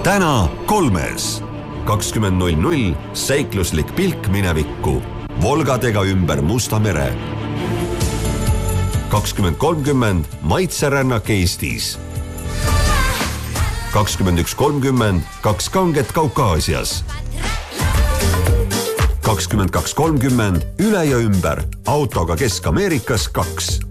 täna 3. 20.00 seikluslik pilk minevikku. Volgadega ümber Musta mere. 20.30 maitserännak Eestis. 21.30 kaks kanget Kaukaasias. 22.30 üle ja ümber autoga Kesk-Ameerikas 2.